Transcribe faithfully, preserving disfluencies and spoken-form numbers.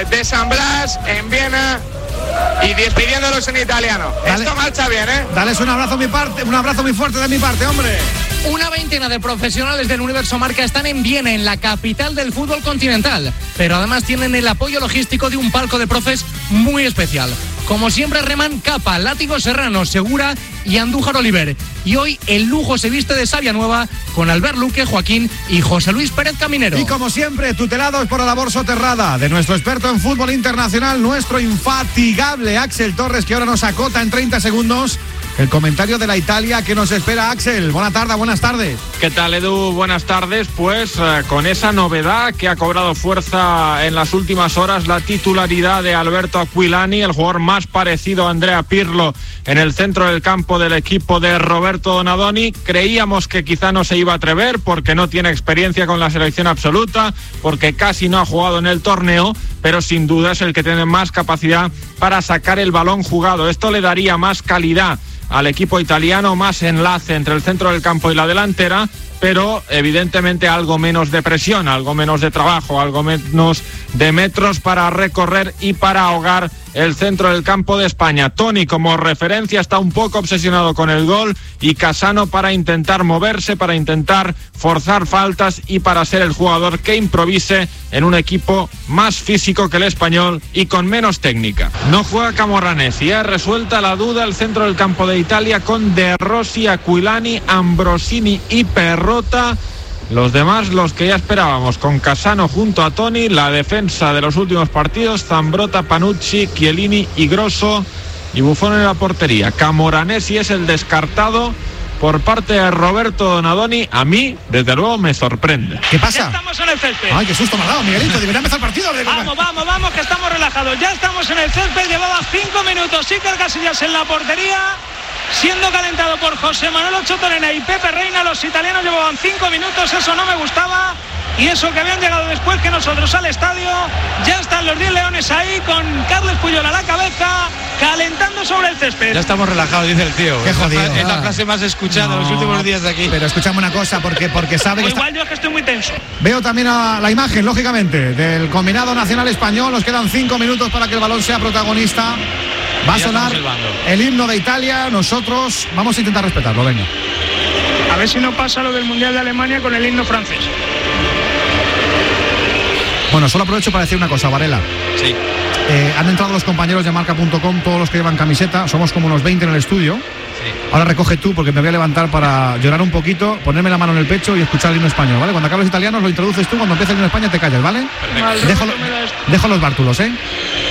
de San Blas, en Viena, y despidiéndolos en italiano. Dale, esto marcha bien, ¿eh? Dales un abrazo, mi parte, un abrazo muy fuerte de mi parte, hombre. Una veintena de profesionales del Universo Marca están en Viena, en la capital del fútbol continental, pero además tienen el apoyo logístico de un palco de profes muy especial. Como siempre reman Capa, Látigo Serrano, Segura y Andújar Oliver. Y hoy el lujo se viste de savia nueva con Albert Luque, Joaquín y José Luis Pérez Caminero. Y como siempre, tutelados por la labor soterrada de nuestro experto en fútbol internacional, nuestro infatigable Axel Torres, que ahora nos acota en treinta segundos el comentario de la Italia que nos espera. Axel, buena tarde, buenas tardes. ¿Qué tal, Edu? Buenas tardes. Pues eh, con esa novedad que ha cobrado fuerza en las últimas horas, la titularidad de Alberto Aquilani, el jugador más parecido a Andrea Pirlo en el centro del campo del equipo de Roberto Donadoni. Creíamos que quizá no se iba a atrever porque no tiene experiencia con la selección absoluta, porque casi no ha jugado en el torneo, pero sin duda es el que tiene más capacidad para sacar el balón jugado. Esto le daría más calidad al equipo italiano, más enlace entre el centro del campo y la delantera, pero evidentemente algo menos de presión, algo menos de trabajo, algo menos de metros para recorrer y para ahogar el centro del campo de España. Toni, como referencia, está un poco obsesionado con el gol, y Cassano para intentar moverse, para intentar forzar faltas y para ser el jugador que improvise en un equipo más físico que el español y con menos técnica. No juega Camoranesi, ¿eh? Resuelta la duda el centro del campo de Italia con De Rossi, Aquilani, Ambrosini y Perrotta. Los demás, los que ya esperábamos, con Cassano junto a Toni, la defensa de los últimos partidos, Zambrotta, Panucci, Chiellini y Grosso, y Buffon en la portería. Camoranesi es el descartado por parte de Roberto Donadoni. A mí, desde luego, me sorprende. ¿Qué pasa? Ya estamos en el césped. Ay, qué susto me ha dado, Miguelito. Debería empezar el partido. Vamos, vamos, vamos, que estamos relajados. Ya estamos en el césped. Llevaba cinco minutos Iker Casillas en la portería, siendo calentado por José Manuel Ocho Torena y Pepe Reina. Los italianos llevaban cinco minutos, eso no me gustaba. Y eso que habían llegado después que nosotros al estadio. Ya están los diez leones ahí con Carles Puyol a la cabeza, calentando sobre el césped. Ya estamos relajados, dice el tío. Qué jodido. Es la frase más escuchada no, los últimos días de aquí. Pero escuchame una cosa, porque, porque sabe que igual está... yo es que estoy muy tenso. Veo también a la imagen, lógicamente, del combinado nacional español. Nos quedan cinco minutos para que el balón sea protagonista. Va a sonar el himno de Italia. Nosotros vamos a intentar respetarlo, venga. A ver si no pasa lo del Mundial de Alemania con el himno francés. Bueno, solo aprovecho para decir una cosa, Varela. Sí. Eh, han entrado los compañeros de marca punto com, todos los que llevan camiseta. Somos como unos veinte en el estudio. Sí. Ahora recoge tú, porque me voy a levantar para llorar un poquito, ponerme la mano en el pecho y escuchar el himno español, ¿vale? Cuando acabes los italianos lo introduces tú, cuando empiece el himno de España te callas, ¿vale? Dejo, lo, dejo los bártulos, ¿eh?